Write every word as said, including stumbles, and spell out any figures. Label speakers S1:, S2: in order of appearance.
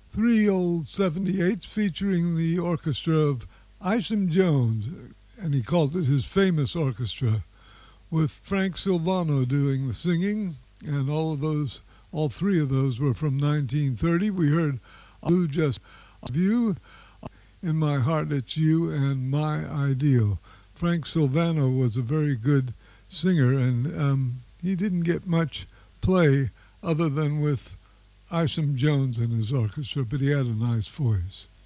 S1: three old seventy-eights featuring the orchestra of Isom Jones, and he called it his famous orchestra, with Frank Silvano doing the singing, and all of those, all three of those were from nineteen thirty. We heard Blue Just of You, In My Heart It's You, and My Ideal. Frank Silvano was a very good singer, and um, he didn't get much play other than with Isom Jones and his orchestra, but he had a nice voice.